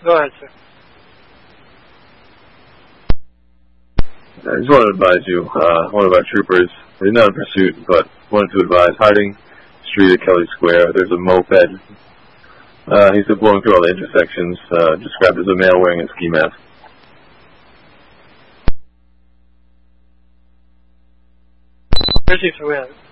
Go ahead, sir. I just wanted to advise you, one of our troopers, he's not in pursuit, but wanted to advise Harding Street at Kelly Square. There's a moped. He's blowing through all the intersections, described as a male wearing a ski mask. Where's he from?